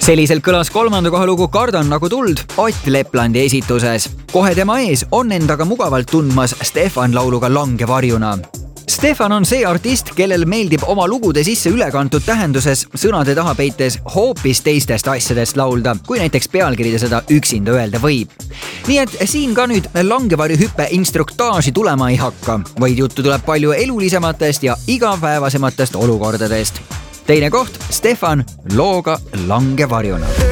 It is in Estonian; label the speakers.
Speaker 1: Selliselt kõlas 3. koha lugu Kardan nagu tuld Ott Leplandi esituses. Kohe tema ees on endaga mugavalt tundmas Stefan lauluga Lange varjuna. Stefan on see artist, kellel meeldib oma lugude sisse ülekantud tähenduses sõnade taha peites hoopis teistest asjadest laulda, kui näiteks pealkirjade seda üksinda öelda võib. Nii et siin ka nüüd langevarju hüppe instruktaaži tulema ei hakka, vaid juttu tuleb palju elulisematest ja igapäevasematest olukordadest. Teine koht, Stefan looga Lange varjuna.